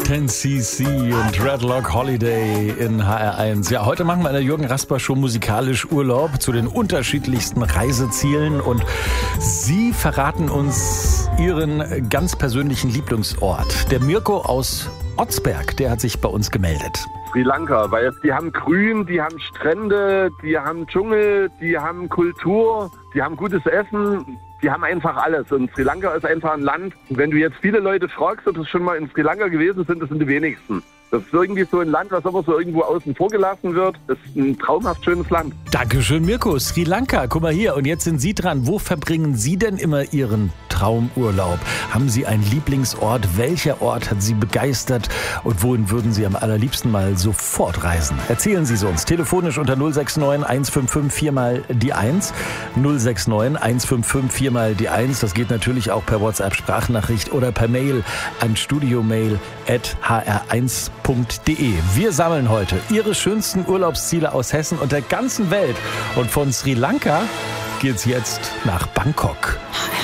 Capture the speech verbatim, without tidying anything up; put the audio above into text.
zehn C C und Dreadlock Holiday in H R eins. Ja, heute machen wir in der Jürgen Rasper Show musikalisch Urlaub zu den unterschiedlichsten Reisezielen und Sie verraten uns Ihren ganz persönlichen Lieblingsort. Der Mirko aus Otzberg, der hat sich bei uns gemeldet. Sri Lanka, weil die haben Grün, die haben Strände, die haben Dschungel, die haben Kultur, die haben gutes Essen. Die haben einfach alles und Sri Lanka ist einfach ein Land. Wenn du jetzt viele Leute fragst, ob das schon mal in Sri Lanka gewesen sind, das sind die wenigsten. Das ist irgendwie so ein Land, was aber so irgendwo außen vor gelassen wird. Das ist ein traumhaft schönes Land. Dankeschön, Mirko. Sri Lanka, guck mal hier. Und jetzt sind Sie dran. Wo verbringen Sie denn immer Ihren Traumurlaub? Haben Sie einen Lieblingsort? Welcher Ort hat Sie begeistert? Und wohin würden Sie am allerliebsten mal sofort reisen? Erzählen Sie es uns. Telefonisch unter null sechs neun eins fünf fünf vier mal die eins. null sechs neun eins fünf fünf vier mal die eins. Das geht natürlich auch per WhatsApp-Sprachnachricht oder per Mail an studiomail at h r eins punkt d e. Wir sammeln heute Ihre schönsten Urlaubsziele aus Hessen und der ganzen Welt. Und von Sri Lanka geht's jetzt nach Bangkok.